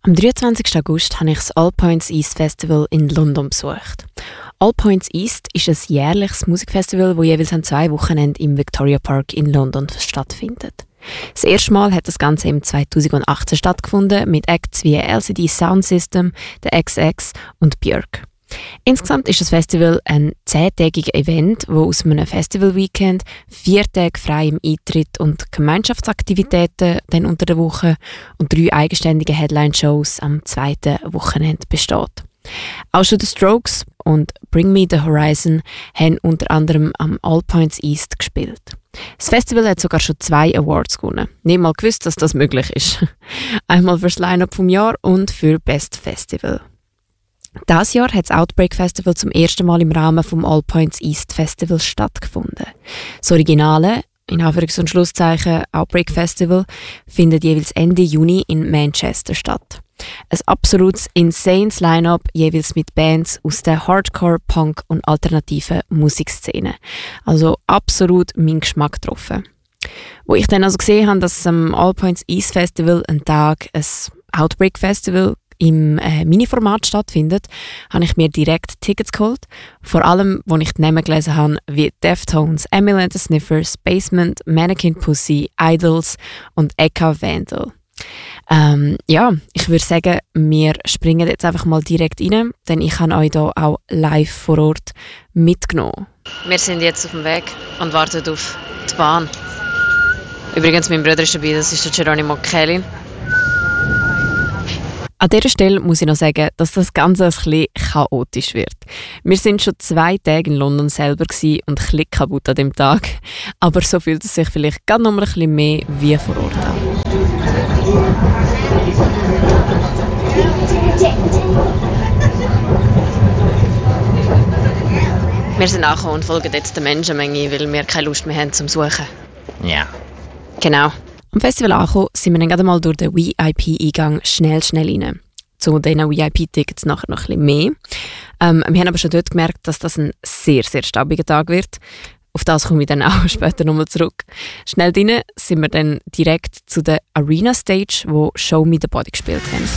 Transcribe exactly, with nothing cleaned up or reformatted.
Am dreiundzwanzigsten August habe ich das All Points East Festival in London besucht. All Points East ist ein jährliches Musikfestival, das jeweils an zwei Wochenenden im Victoria Park in London stattfindet. Das erste Mal hat das Ganze im zweitausendachtzehn stattgefunden mit Acts wie L C D Sound System, der X X und Björk. Insgesamt ist das Festival ein zehntägiges Event, wo aus einem Festival-Weekend vier Tage frei im Eintritt und Gemeinschaftsaktivitäten dann unter der Woche und drei eigenständige Headline-Shows am zweiten Wochenende besteht. Auch schon The Strokes und Bring Me the Horizon haben unter anderem am All Points East gespielt. Das Festival hat sogar schon zwei Awards gewonnen. Nicht mal gewusst, dass das möglich ist. Einmal für das Line-Up vom Jahr und für Best Festival. Dieses Jahr hat das Outbreak Festival zum ersten Mal im Rahmen vom All Points East Festival stattgefunden. Das originale, in Anführungs- und Schlusszeichen, Outbreak Festival findet jeweils Ende Juni in Manchester statt. Ein absolutes insanes Line-Up, jeweils mit Bands aus der Hardcore, Punk und alternativen Musikszene. Also absolut mein Geschmack getroffen. Wo ich dann also gesehen habe, dass am All Points East Festival ein Tag ein Outbreak Festival im äh, Mini-Format stattfindet, habe ich mir direkt Tickets geholt. Vor allem, als ich die Namen gelesen habe, wie Deftones, Emily and the Sniffers, Basement, Mannequin Pussy, Idols und Eka Vandal. Ähm, ja, ich würde sagen, wir springen jetzt einfach mal direkt rein, denn ich habe euch hier auch live vor Ort mitgenommen. Wir sind jetzt auf dem Weg und warten auf die Bahn. Übrigens, mein Bruder ist dabei, das ist der Geronimo Kelly. An dieser Stelle muss ich noch sagen, dass das Ganze ein bisschen chaotisch wird. Wir sind schon zwei Tage in London selber und ein bisschen kaputt an dem Tag. Aber so fühlt es sich vielleicht gerade noch mal ein bisschen mehr wie vor Ort an. Wir sind angekommen und folgen jetzt der Menschenmenge, weil wir keine Lust mehr haben zum Suchen. Ja. Genau. Am Festival angekommen sind wir dann gerade mal durch den V I P-Eingang schnell, schnell rein. Zu diesen V I P-Tickets nachher noch ein bisschen mehr. Ähm, wir haben aber schon dort gemerkt, dass das ein sehr, sehr staubiger Tag wird. Auf das komme ich dann auch später nochmal zurück. Schnell drinnen sind wir dann direkt zu der Arena Stage, wo Show Me the Body gespielt haben.